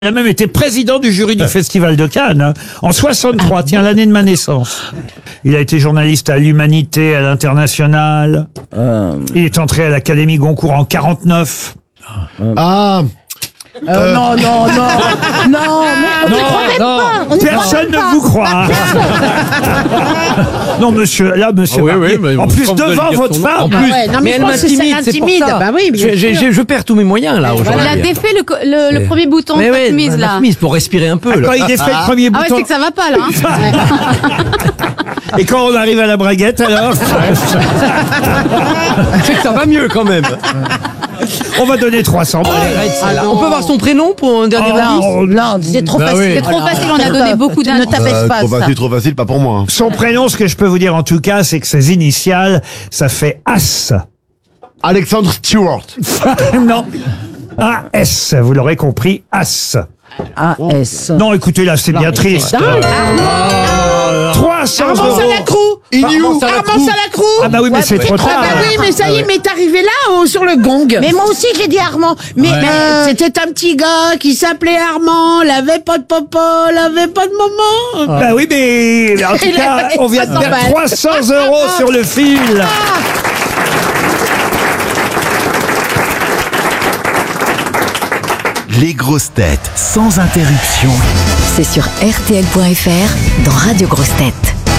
Il a même été président du jury du Festival de Cannes, hein, en 63, tiens, l'année de ma naissance. Il a été journaliste à l'Humanité, à l'International. Il est entré à l'Académie Goncourt en 49. Ah, Non, Personne ne vous croit. Non, monsieur, là, monsieur. oui, Marquet, mais en plus, quand vous allez devant dire votre son nom. femme. En plus, non, mais elle je pense que ça m'intimide, c'est pour l'intimide. ça. Bah oui, bien sûr. Je perds tous mes moyens là Il aujourd'hui. a défait le premier bouton de la chemise, là. chemise pour respirer un peu. Quand Là. il défait le premier Ah ouais, bouton. c'est que ça va pas, là. Et quand on arrive à la braguette, alors, C'est que ça va mieux quand même. on va donner 300 balles. On peut voir son prénom pour un dernier indice. Non, c'est trop facile. C'est trop facile, on a donné beaucoup Ne d'indices. t'appelle pas ça. Trop facile, pas pour moi. Hein. Son prénom, ce que je peux vous dire en tout cas, c'est que ses initiales, ça fait As. Alexandre Stewart. Non. A-S, vous l'aurez compris, As. A-S. Non, écoutez, là, c'est bien triste. 300 Armand euros. Salacrou. Armand Salacrou. Ah bah oui, mais c'est trop Ah tard. bah oui, mais ça y est, mais t'es arrivé là sur le gong. Mais moi aussi j'ai dit Armand. Mais c'était un petit gars qui s'appelait Armand, il avait pas de papa, il avait pas de maman. Bah oui, mais en tout Il cas, avait on vient de 300 perdre balles. 300 euros sur le fil. Les grosses têtes sans interruption. C'est sur RTL.fr dans Radio Grosses Têtes.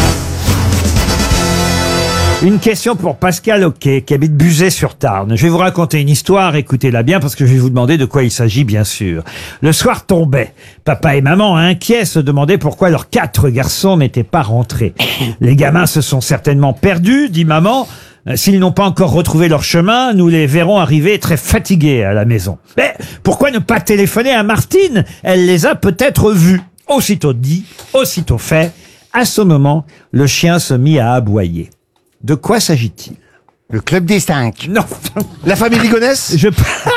Une question pour Pascal Oquet, qui habite Buzet-sur-Tarn. Je vais vous raconter une histoire, écoutez-la bien, parce que je vais vous demander de quoi il s'agit, bien sûr. Le soir tombait. Papa et maman, inquiets, se demandaient pourquoi leurs 4 garçons n'étaient pas rentrés. Les gamins se sont certainement perdus, dit maman. S'ils n'ont pas encore retrouvé leur chemin, nous les verrons arriver très fatigués à la maison. Mais pourquoi ne pas téléphoner à Martine? Elle les a peut-être vus. Aussitôt dit, aussitôt fait. À ce moment, le chien se mit à aboyer. De quoi s'agit-il? Le club des 5. Non, La famille Ligonès. je...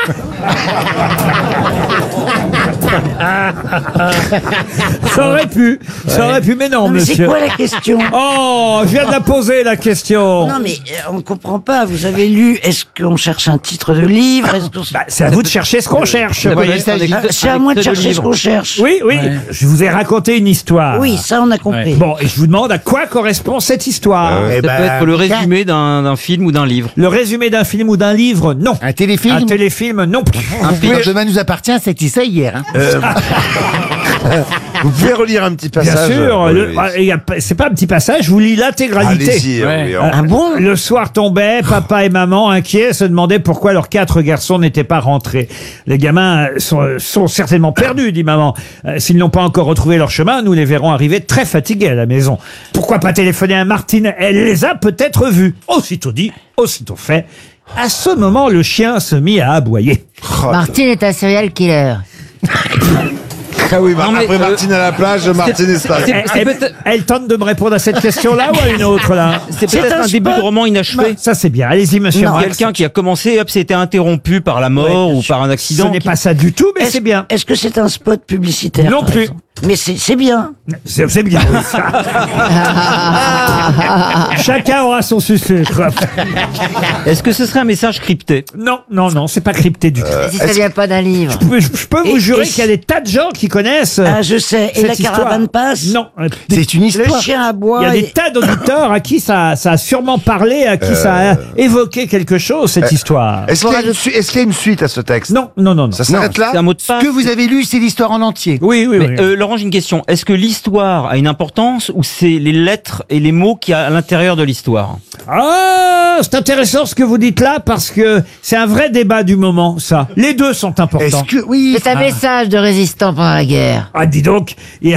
Ça aurait pu, mais non, Mais c'est monsieur. quoi la question? Oh, je viens de la poser, la question. Non mais on ne comprend pas. Vous avez lu? Est-ce qu'on cherche un titre de livre? Est-ce qu'on... Bah, c'est à vous de chercher ce qu'on cherche. vous voyez. C'est à moi de chercher ce qu'on cherche. Oui, oui, je vous ai raconté une histoire. Oui, ça on a compris. Bon, et je vous demande à quoi correspond cette histoire. Eh Ça peut être le résumé d'un film ou d'un livre. Le résumé d'un film ou d'un livre, non. Un téléfilm. Un téléfilm, non plus. Demain nous appartient, c'était ça hier. Vous pouvez relire un petit Bien passage. sûr, c'est pas un petit passage, je vous lis l'intégralité. Allez-y. Ah bon? Le soir tombait, papa et maman, inquiets, se demandaient pourquoi leurs 4 garçons n'étaient pas rentrés. Les gamins sont certainement perdus, dit maman. S'ils n'ont pas encore retrouvé leur chemin, nous les verrons arriver très fatigués à la maison. Pourquoi pas téléphoner à Martine? Elle les a peut-être vus. Aussitôt dit, aussitôt fait. À ce moment, le chien se mit à aboyer. Martine est un serial killer. Ah oui, Non, mais, après Martine à la plage, Martine est stable. Elle tente de me répondre à cette question-là ou à une autre, là? C'est peut-être un début de roman inachevé. Ça, c'est bien. Allez-y, monsieur. Marx. Quelqu'un qui a commencé, hop, c'était interrompu par la mort ou par un Ce accident. n'est pas ça du tout, mais c'est bien. Est-ce que c'est un spot publicitaire? Non par plus. exemple? Mais c'est bien. C'est bien. oui, ça. Chacun aura son sucre. Est-ce que ce serait un message crypté? Non, c'est pas crypté du tout. Si ça vient pas d'un livre. Je peux vous jurer qu'il y a des tas de gens qui connaissent. Ah, je sais. Et cette la caravane histoire. passe? Non. C'est une Le histoire. chien aboie. Il y a des tas d'auditeurs à qui ça a sûrement parlé, à qui ça a évoqué quelque chose, cette histoire. Est-ce qu'il y a une suite à ce texte? Non. Ça s'arrête là. C'est un mot de passe. Ce que vous avez lu, c'est l'histoire en entier. Oui. Mais, Laurent, j'ai une question. Est-ce que l'histoire a une importance ou c'est les lettres et les mots qu'il y a à l'intérieur de l'histoire? Ah, c'est intéressant ce que vous dites là parce que c'est un vrai débat du moment, ça. Les deux sont importants. Est-ce que oui. C'est un message de résistant pendant la guerre. Ah, dis donc.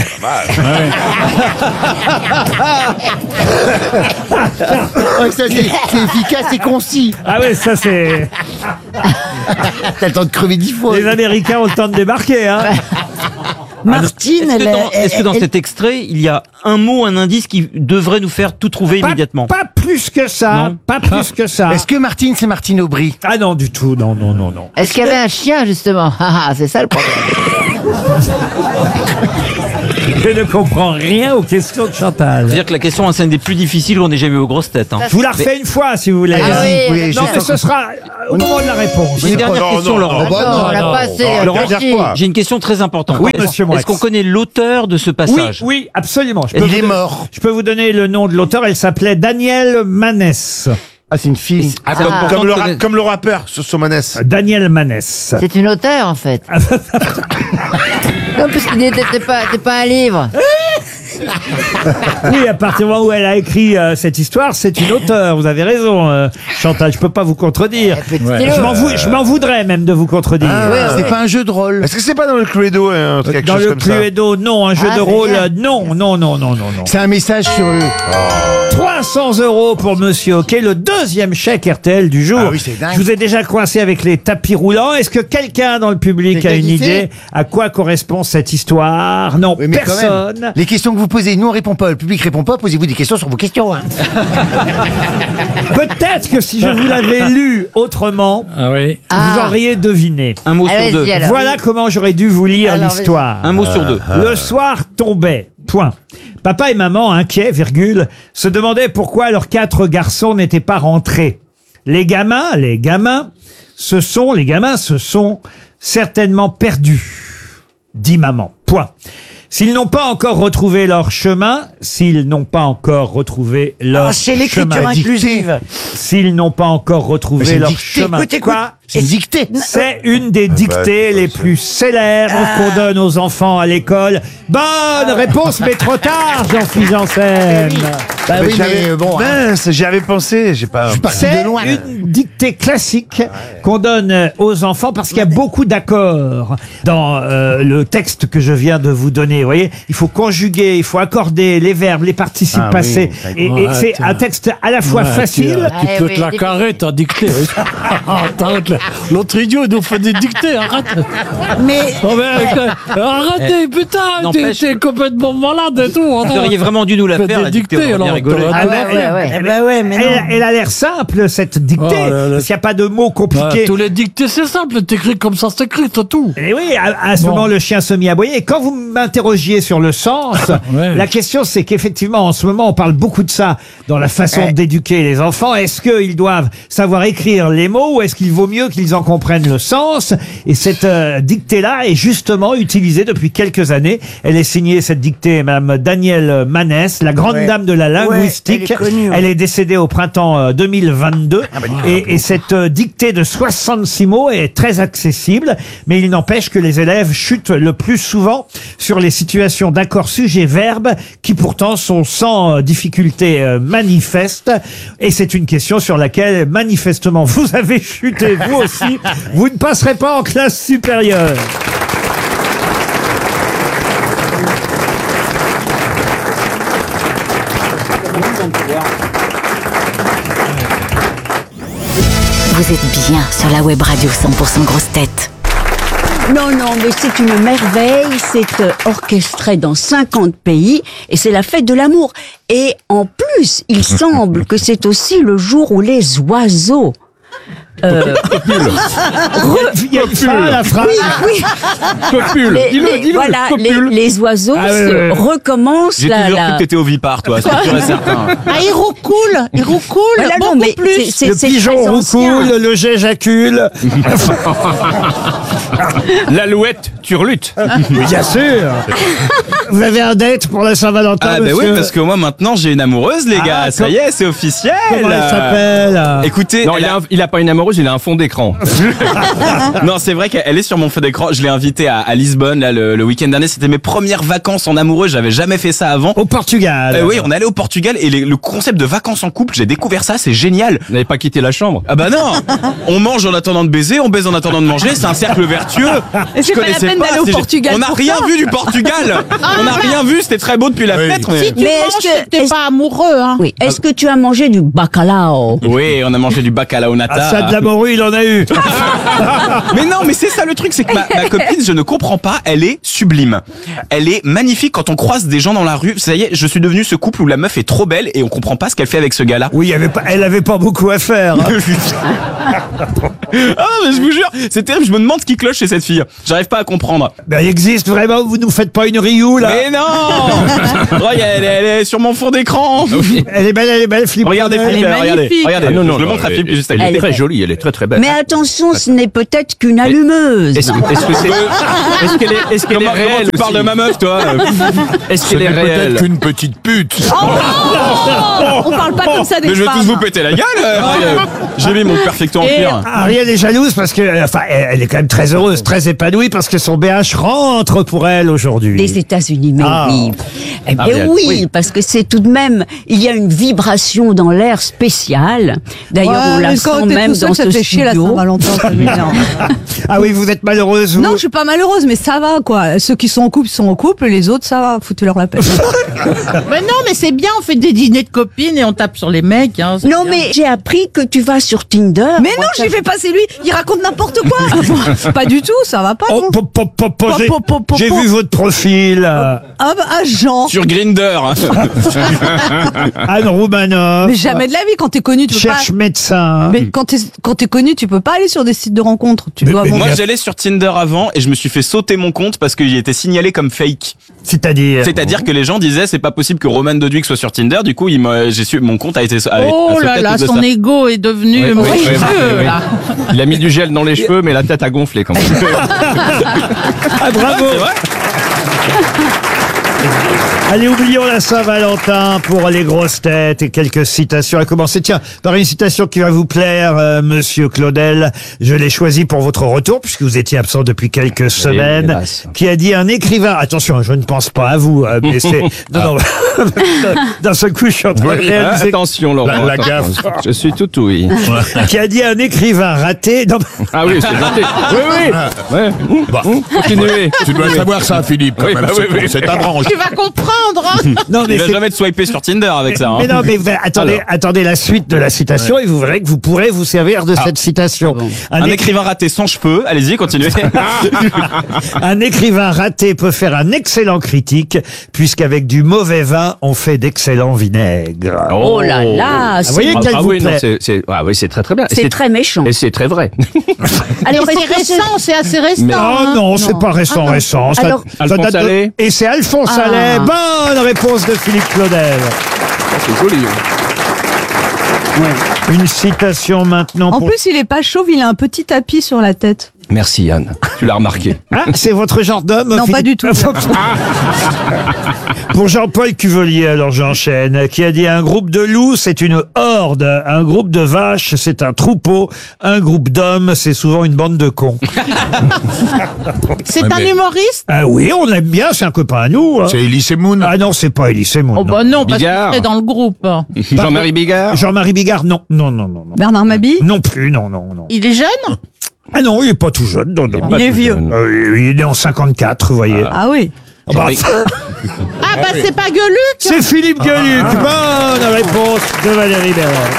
C'est efficace et concis. Ah ouais, ça c'est... T'as le temps de crever 10 fois. Les Américains ont le temps de débarquer, hein. Martine, Est-ce que dans cet extrait, il y a un mot, un indice qui devrait nous faire tout trouver immédiatement? Pas plus que ça. Non. Pas plus que ça. Est-ce que Martine, c'est Martine Aubry? Ah non, du tout. Non. Est-ce qu'il y avait un chien, justement? Ah, c'est ça le problème. Je ne comprends rien aux questions de Chantal. C'est-à-dire que la question, c'est une des plus difficiles qu'on ait jamais eu aux grosses têtes. Hein. Je vous la refais une fois, si vous voulez. Ah oui, non, mais ce sera au moment de la réponse. J'ai une dernière question, Laurent. on l'a pas assez. Laurent, j'ai une question très importante. Oui, monsieur Moix. Est-ce qu'on connaît l'auteur de ce Oui, passage? oui, absolument. Il est mort. Je peux vous donner le nom de l'auteur. Elle s'appelait Danielle Manès. Ah, c'est une fille. Ah, Comme le rappeur, Somanes. Danielle Manès. C'est une auteure, en fait. Non, parce qu'il n'était pas un livre. Oui, à partir du moment où elle a écrit cette histoire, c'est une auteure. Vous avez raison, Chantal. Je peux pas vous contredire. Je m'en voudrais même de vous contredire. C'est pas un jeu de rôle. Est-ce que c'est pas dans le Cluedo, quelque Dans chose le comme ça? Cluedo, non. Un jeu de c'est rôle, bien. non. C'est un message sur eux. 300 € pour Monsieur Hockey, le deuxième chèque RTL du jour. Ah oui, c'est dingue. Je vous ai déjà coincé avec les tapis roulants. Est-ce que quelqu'un dans le public a une idée à quoi correspond cette histoire? Non, Oui, mais quand personne. même, les questions que vous posez, nous on répond pas, le public répond pas, posez-vous des questions sur vos questions. Hein. Peut-être que si je vous l'avais lu autrement, vous auriez deviné. Un mot sur Allez-y, deux. alors. Voilà comment j'aurais dû vous lire Alors, l'histoire. Un mot sur deux. Le soir tombait. Point. Papa et maman, inquiets, se demandaient pourquoi leurs 4 garçons n'étaient pas rentrés. Les gamins se sont certainement perdus, dit maman. Point. S'ils n'ont pas encore retrouvé leur chemin, s'ils n'ont pas encore retrouvé leur c'est l'écriture chemin, inclusive. s'ils n'ont pas encore retrouvé C'est une leur dictée. chemin, Écoute. quoi? C'est une dictée. C'est une des dictées les plus célèbres qu'on donne aux enfants à l'école. Bonne réponse, mais trop tard, Jean-Philippe Janssen. Bah oui, mais bon, Mince, j'y avais pensé, j'ai pas. je suis parti C'est de loin. une dictée classique qu'on donne aux enfants parce qu'il y a beaucoup d'accords dans le texte que je viens de vous donner. Vous voyez, il faut conjuguer, il faut accorder les verbes, les participes Ah passés. oui, Et c'est un texte à la fois facile. Tu peux te la carrer, t'as dicté. L'autre idiot, il nous fait des dictées, arrête. Mais Arrêtez, putain, n'empêche- t'es complètement malade et tout. Vous auriez vraiment dû nous la faire, la dictée, on aurait bien rigolé. Ah ben, mais non. elle a l'air simple, cette dictée, Oh là là. parce qu'il n'y a pas de mots compliqués. Tous les dictées, c'est simple, t'écris comme ça, c'est écrit, c'est tout. Et oui, à ce moment, le chien se mit à aboyer. Et quand vous m'interrogiez sur le sens, Ouais. la question, c'est qu'effectivement, en ce moment, on parle beaucoup de ça dans la façon d'éduquer les enfants. Est-ce qu'ils doivent savoir écrire les mots ou est-ce qu'il vaut mieux qu'ils en comprennent le sens? Et cette dictée-là est justement utilisée depuis quelques années. Elle est signée, cette dictée, Madame Danielle Manès, la grande dame de la linguistique. elle est connue, ouais. Elle est décédée au printemps 2022. Et cette dictée de 66 mots est très accessible, mais il n'empêche que les élèves chutent le plus souvent sur les situations d'accord sujet-verbe qui pourtant sont sans difficulté manifeste. Et c'est une question sur laquelle manifestement vous avez chuté vous aussi. Vous ne passerez pas en classe supérieure. Vous êtes bien sur la web radio 100% grosse tête. Non, mais c'est une merveille, c'est orchestré dans 50 pays et c'est la fête de l'amour. Et en plus, il semble que c'est aussi le jour où les oiseaux... Il y a une fin à la phrase. Oui. Les oiseaux recommencent J'ai toujours cru que t'étais ovipare, toi, c'est sûr et certain. Ah, il roucoule, Voilà, non, mais plus. Le pigeon roucoule, le jet jacule. L'alouette turlute. Bien sûr. Vous avez un date pour la Saint-Valentin, Ah bah oui, monsieur parce que moi maintenant j'ai une amoureuse, les gars. Ah, Ça y est, c'est officiel. Comment elle s'appelle Écoutez, Non, il a pas une amoureuse, il a un fond d'écran. non, c'est vrai qu'elle est sur mon feu d'écran. Je l'ai invitée à Lisbonne là, le week-end dernier. C'était mes premières vacances en amoureux. J'avais jamais fait ça avant. Au Portugal. Oui, on est allé au Portugal et le concept de vacances en couple, j'ai découvert ça. C'est génial. Vous n'avez pas quitté la chambre. Ah bah non. On mange en attendant de baiser, on baise en attendant de manger. C'est un cercle vertueux. Et c'est pas la peine d'aller au Portugal On n'a pour rien ça. vu du Portugal. On n'a rien vu. C'était très beau depuis la fenêtre. Si tu Mais manges, t'es pas amoureux, hein. Oui. Est-ce que tu as mangé du bacalao? Oui, on a mangé du bacalao nata. Ah, ça, de la morue, il en a eu. Mais non, mais c'est ça le truc, c'est que ma copine, je ne comprends pas, elle est sublime. Elle est magnifique quand on croise des gens dans la rue. Ça y est, je suis devenu ce couple où la meuf est trop belle et on comprend pas ce qu'elle fait avec ce gars-là. Oui, elle avait pas beaucoup à faire. Hein. Ah, mais je vous jure, c'est terrible. Je me demande ce qui cloche chez cette fille. J'arrive pas à comprendre. Ben, il existe vraiment, vous nous faites pas une Ryu, là. Mais non. Elle est sur mon fond d'écran. Elle est belle, Philippe. Regardez, Claudel. Philippe, regardez. magnifique. Regardez, Ah, non, non, je le non, montre à Philippe juste à Elle lui. est très jolie, elle est très très belle. Mais attention, ce n'est peut-être qu'une allumeuse. Est-ce qu'elle est Comment réelle tu parles de ma meuf, toi? Est-ce qu'elle est réelle? Qu'une petite pute. On parle pas comme ça des Mais je vais femmes. tous vous péter la gueule. J'ai mis mon perfecto en cuir. Ariel est jalouse parce que, enfin, elle est quand même très heureuse, très épanouie parce que son BH rentre pour elle aujourd'hui. Des États-Unis, mais Ah. oui. Eh bien Ariel, oui, parce que c'est tout de même, il y a une vibration dans l'air spéciale. D'ailleurs, on la sent même dans ce studio. Saint-Valentin, ça m'énerve. Ah oui, vous êtes malheureuse, vous? Non, je suis pas malheureuse, mais ça va, quoi. Ceux qui sont en couple sont en couple, les autres, ça va, foutez-leur la paix. Mais non, mais c'est bien, on fait des dîners de copines et on tape sur les mecs. Hein, c'est Non, bien. mais j'ai appris que tu vas sur Tinder. Mais non, j'y vais pas, c'est lui, il raconte n'importe quoi. Pas du tout, ça va pas. Oh, non. j'ai vu votre profil. Ah bah, Jean. Sur Grindr. Anne Roumanoff. Mais jamais de la vie, quand t'es connu, tu peux Cherche pas. médecin. Mais quand t'es connu, tu peux pas aller sur des sites de rencontres. Tu dois mais avoir- Moi, j'allais sur Tinder avant et je me suis fait sauter mon compte parce qu'il était signalé comme fake. C'est-à-dire que les gens disaient c'est pas possible que Roman Doduic soit sur Tinder. Du coup, mon compte a été. Oh là là, son ego est devenu monstrueux, là. Il a mis du gel dans les cheveux, mais la tête a gonflé quand même. Ah, bravo. Allez, oublions la Saint-Valentin pour les grosses têtes et quelques citations à commencer. Tiens, par une citation qui va vous plaire, Monsieur Claudel. Je l'ai choisie pour votre retour, puisque vous étiez absent depuis quelques semaines, hélas. qui a dit un écrivain. Attention, je ne pense pas à vous, mais c'est... Non, d'un seul coup, je suis en train de réaliser... Attention, Laurent. La attention. gaffe. Je suis tout oui. Qui a dit un écrivain raté... Non, Ah oui, c'est gentil. Oui, oui. Ouais. Continuez. Tu dois savoir ça, Philippe, quand Oui, même. bah c'est, oui, oui. c'est ta branche. Tu vas comprendre. non, mais Il va c'est... jamais te swiper sur Tinder avec ça. Hein. Mais non, mais attendez, attendez la suite de la citation et vous verrez que vous pourrez vous servir de cette citation. Un écrivain raté sans cheveux. Allez-y, continuez. Un écrivain raté peut faire un excellent critique, puisqu'avec du mauvais vin, on fait d'excellents vinaigres. Oh là là, Vous voyez qu'elle vous oui, non, plaît. c'est très très bien. Et c'est très méchant. Et c'est très vrai. Alors, Mais c'est récent, c'est assez récent. Oh hein. non, c'est pas récent, récent. Ça- Alors, ça Alphonse date de- Allais. Et c'est Alphonse Allais. Bonne réponse de Philippe Claudel. C'est joli. Une citation maintenant En pour... plus, il est pas chauve, il a un petit tapis sur la tête. Merci Yann. Tu l'as remarqué. Ah, c'est votre genre d'homme Non, pas du tout. Pour Jean-Paul Cuvelier, alors j'enchaîne, qui a dit un groupe de loups, c'est une horde, un groupe de vaches, c'est un troupeau, un groupe d'hommes, c'est souvent une bande de cons. C'est Ouais, un mais- humoriste. Ah oui, on l'aime bien, c'est un copain à nous. Hein. C'est Elise Moon. Ah non, c'est pas Elie Semoun. Oh bah non, parce qu'il Bigard. serait dans le groupe. Jean-Marie Bigard. Jean-Marie Bigard, non. Non, non, non, non. Bernard Mabille. Non plus, non, non, non. Il est jeune. Ah non, il est pas tout jeune, non, non. Il est vieux. Il est né en 54, vous voyez. Ah oui. Ah bah, Ah bah c'est pas Gueuluc. c'est Philippe Gueluc. Bonne réponse de Valérie Béraud.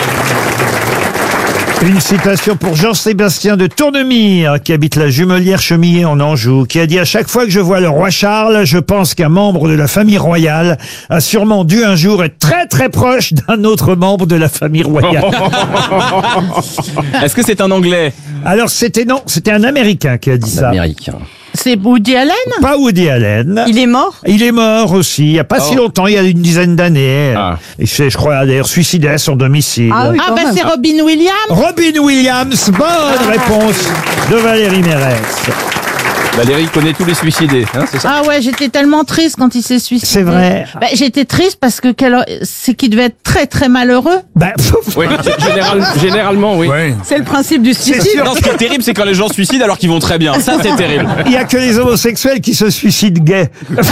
Une citation pour Jean-Sébastien de Tournemire, qui habite la Jumelière Chemillé en Anjou, qui a dit « À chaque fois que je vois le roi Charles, je pense qu'un membre de la famille royale a sûrement dû un jour être très très proche d'un autre membre de la famille royale. Est-ce que c'est un Anglais » Alors c'était un Américain qui a dit ça. Américain. C'est Woody Allen. Pas Woody Allen. Il est mort. Il est mort aussi, il n'y a pas si longtemps, il y a une dizaine d'années. Ah. Il s'est, je crois, d'ailleurs suicidé à son domicile. Ah oui, Ah quand bah même. c'est Robin Williams. Robin Williams, bonne réponse de Valérie Mérès. Valérie connaît tous les suicidés, hein, c'est ça? Ah ouais, j'étais tellement triste quand il s'est suicidé. C'est vrai. Bah, j'étais triste parce que c'est qu'il devait être très très malheureux. Ben, Oui, généralement, oui. Ouais. C'est le principe du suicide. Non, ce qui est terrible, c'est quand les gens se suicident alors qu'ils vont très bien. Ça, c'est terrible. il n'y a que les homosexuels qui se suicident gays.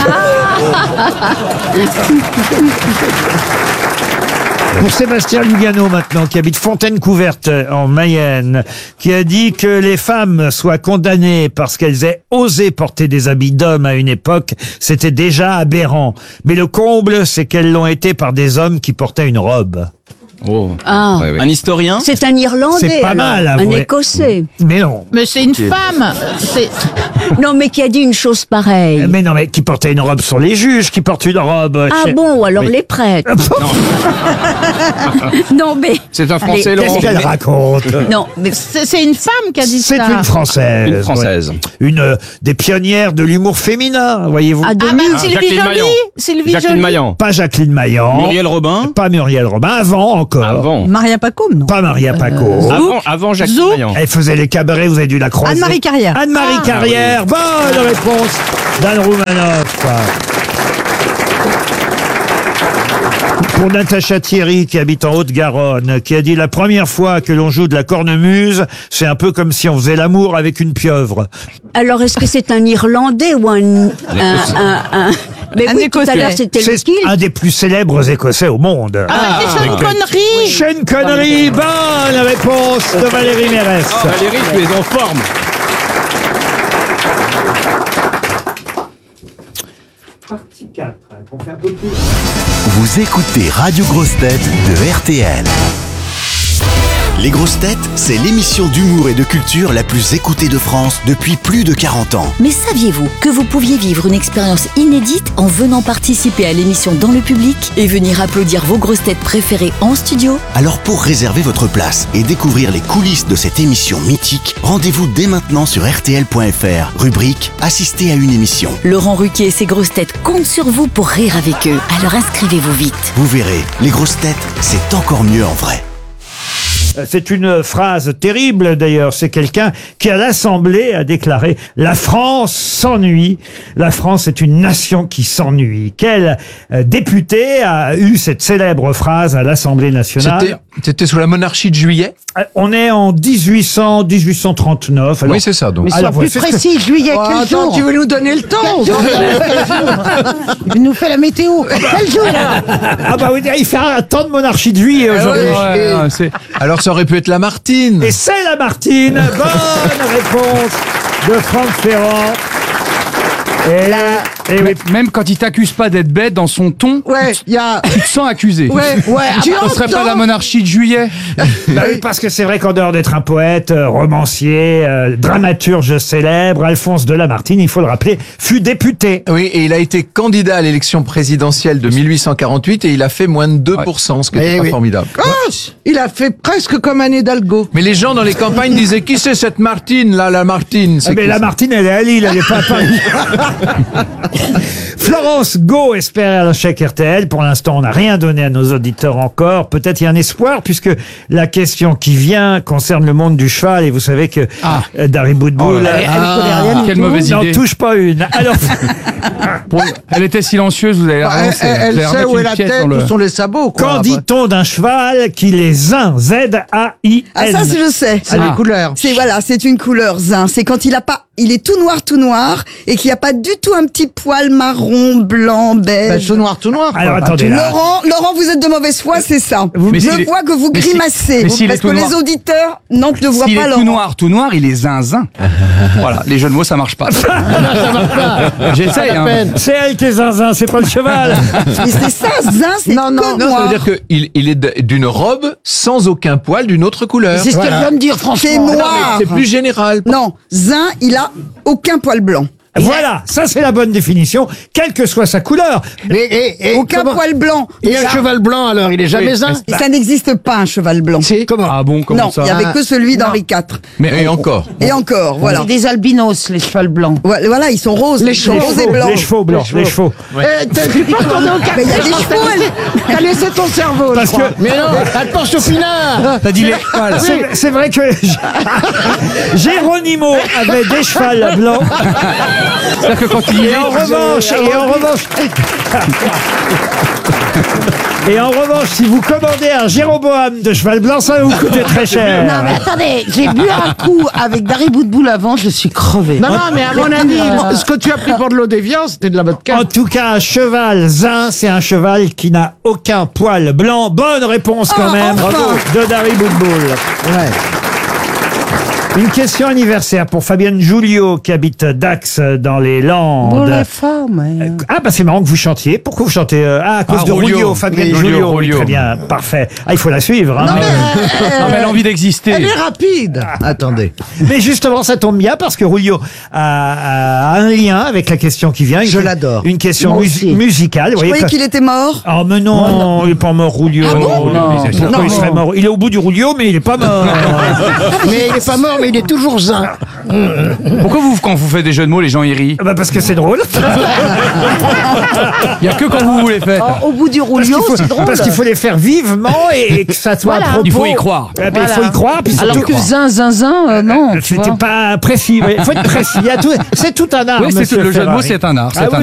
Pour Sébastien Lugano maintenant, qui habite Fontaine-Couverte en Mayenne, qui a dit que les femmes soient condamnées parce qu'elles aient osé porter des habits d'hommes à une époque, c'était déjà aberrant. Mais le comble, c'est qu'elles l'ont été par des hommes qui portaient une robe. Ah. Un historien. C'est un Irlandais. C'est pas alors. mal, Un avouez. Écossais. Mais non. Mais c'est une femme. C'est Non, mais qui a dit une chose pareille. Mais non, mais qui portait une robe sont les juges qui portent une robe. Ah bon, ou alors Oui. les prêtres. Non, mais. C'est un Français, Allez, Laurent. Qu'est-ce qu'elle raconte? Non, mais. c'est une femme qui a dit C'est ça. une Française. Une Française. ouais. Une des pionnières de l'humour féminin, voyez-vous. Ah, de Ah bah nu. Sylvie Jacqueline Joly. Maillan. Sylvie Jacqueline Joly. Maillan. Pas Jacqueline Maillan. Muriel Robin. Pas Muriel Robin. Avant encore. Avant. Maria Pacôme, non? Pas Maria Paco. Avant Jacqueline Zouk. Maillan. Elle faisait les cabarets, vous avez dû la croiser. Anne-Marie Carrière. Anne-Marie Carrière. Bonne réponse d'Anne Roumanoff. Pour Natacha Thierry, qui habite en Haute-Garonne, qui a dit la première fois que l'on joue de la cornemuse, c'est un peu comme si on faisait l'amour avec une pieuvre. Alors, est-ce que c'est un Irlandais ou un. Mais Un oui, tout à Écossais. l'heure, c'était C'est lequel? un des plus célèbres Écossais au monde. Ah, mais c'est une connerie. Sean Connery, bonne réponse de Valérie Mérès. Valérie, tu es en forme. Partie 4, qu'on fait un peu plus. Vous écoutez Radio Grosses Têtes de RTL. Les Grosses Têtes, c'est l'émission d'humour et de culture la plus écoutée de France depuis plus de 40 ans. Mais saviez-vous que vous pouviez vivre une expérience inédite en venant participer à l'émission dans le public et venir applaudir vos grosses têtes préférées en studio? Alors pour réserver votre place et découvrir les coulisses de cette émission mythique, rendez-vous dès maintenant sur rtl.fr, rubrique Assister à une émission. Laurent Ruquier et ses grosses têtes comptent sur vous pour rire avec eux. Alors inscrivez-vous vite. Vous verrez, les Grosses Têtes, c'est encore mieux en vrai. C'est une phrase terrible d'ailleurs. C'est quelqu'un qui à l'Assemblée a déclaré « La France s'ennuie. La France est une nation qui s'ennuie ». Quel député a eu cette célèbre phrase à l'Assemblée nationale? C'était sous la monarchie de Juillet. On est en 1839. Alors, Oui, c'est ça. Donc. Mais sois alors, plus c'est ce que- précis, juillet, quel Attends, jour? tu veux nous donner le temps? Il nous fait la météo. Quel jour? Ah bah oui, il fait un temps de monarchie de juillet aujourd'hui. Alors ça aurait pu être Lamartine. Et c'est Lamartine. Bonne réponse de Franck Ferrand. Et oui. Même quand il t'accuse pas d'être bête dans son ton, Ouais, il y a. tu te sens accusé. Ouais, tu Ce serait pas entends. la monarchie de Juillet. Bah oui, parce que c'est vrai qu'en dehors d'être un poète, romancier, dramaturge célèbre, Alphonse de Lamartine, il faut le rappeler, fut député. Oui, et il a été candidat à l'élection présidentielle de 1848 et il a fait moins de 2%, ce qui est pas formidable. Ah, il a fait presque comme un Hidalgo. Mais les gens dans les campagnes disaient qui c'est cette Martine là, la Martine Ah, mais Lamartine, elle est à Lille, elle n'est pas à Paris. Florence Go espère un chèque RTL. Pour l'instant, on n'a rien donné à nos auditeurs encore. Peut-être il y a un espoir, puisque la question qui vient concerne le monde du cheval. Et vous savez que Dari Boudboul Quelle mauvaise n'en idée. touche pas une. Alors, Elle était silencieuse, vous avez Bah, raison. elle sait où est la tête, où sont les sabots, quoi. qu'en dit-on d'un cheval qui est zin? Z-A-I-N. Ah ça je sais. C'est les couleurs. C'est voilà, c'est une couleur zin. C'est quand il a pas, il est tout noir et qu'il n'y a pas du tout un petit poil marron, blanc, beige. Tout noir, tout noir. quoi. Alors attendez là. Laurent, vous êtes de mauvaise foi, c'est ça. Mais Je s'il est- vois que vous mais si- grimacez mais s'il parce est que tout noir. les auditeurs n'en ne voient S'il pas est Laurent. tout noir, il est zinzin. Voilà, les jeux de mots, ça marche pas. J'essaye, hein. C'est elle qui est zinzin, c'est pas le cheval. Mais c'est ça, zin, c'est Non, que Non, ça noir. veut dire qu'il est d'une robe sans aucun poil d'une autre couleur. C'est ce qu'elle vient de dire, franchement. C'est noir. C'est plus général. Non, zin, il a aucun poil blanc. Voilà, ça c'est la bonne définition, quelle que soit sa couleur. Aucun poil blanc. Et un cheval blanc, alors, il est jamais zin. Et ça n'existe pas un cheval blanc. Comment? Ah bon, comment Non, ça il n'y avait que celui d'Henri IV. Mais et encore. Et encore, voilà. C'est des albinos, les chevals blancs. Voilà, ils sont roses. Ils sont roses et blancs. Les chevaux blancs, les chevaux. Tu peux retourner au Mais il y a des chevaux, T'as laissé ton cerveau, Parce je crois. que- Mais non, elle pense au pinard. T'as dit les C'est vrai que Géronimo avait des chevals blancs. C'est-à-dire que quand il Et en revanche, si vous commandez un Jéroboam de cheval blanc, ça va vous coûter très cher. Non, mais attendez, j'ai bu un coup avec Dari Boudboul avant, je suis crevé. Non, mais à mon avis, ce que tu as pris pour de l'eau d'évian, c'était de la vodka. En tout cas, un cheval zin, c'est un cheval qui n'a aucun poil blanc. Bonne réponse quand même enfin. de Dari Boudboul. Une question anniversaire pour Fabienne Julio qui habite Dax dans les Landes. Ah bah c'est marrant que vous chantiez. Pourquoi vous chantez à cause de Rulio, Fabienne Julio. Très bien, parfait. Ah, il faut la suivre. Hein. Non, mais elle a envie d'exister. Elle est rapide. Attendez. Mais justement, ça tombe bien parce que Rulio a un lien avec la question qui vient. Je l'adore. Une question musicale. Je croyais qu'il était mort. Oh mais non, il est pas mort, Rulio. Pourquoi il serait mort? Il est au bout du Rulio, mais il est pas mort. Mais il est pas mort, mais il est toujours zen. Pourquoi quand vous faites des jeux de mots, les gens y rient? Bah parce que c'est drôle. Il y a que quand vous les faites. Au bout du rouleau, c'est drôle. Parce qu'il faut les faire vivement et que ça soit à propos. Il faut y croire. Il faut y croire. Puis Alors surtout- que zin, non. tu C'était vois. pas précis. Il faut être précis. C'est tout un art. Oui, monsieur le jeu de mots, Ferrari. c'est un art. Ah oui,